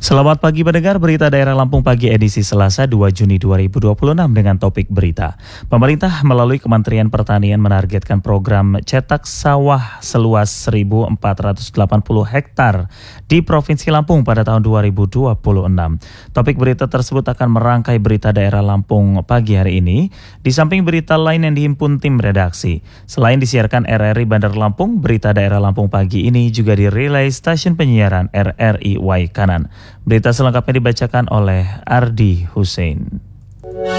Selamat pagi pendengar berita daerah Lampung pagi edisi Selasa 2 Juni 2026 dengan topik berita. Pemerintah melalui Kementerian Pertanian menargetkan program cetak sawah seluas 1.480 hektar di Provinsi Lampung pada tahun 2026. Topik berita tersebut akan merangkai berita daerah Lampung pagi hari ini, di samping berita lain yang dihimpun tim redaksi. Selain disiarkan RRI Bandar Lampung, berita daerah Lampung pagi ini juga direlay stasiun penyiaran RRI Waikanan. Berita selengkapnya dibacakan oleh Ardi Hussein.